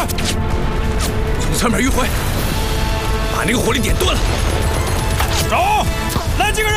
从侧面迂回，把那个火力点断了。 走，来几个人！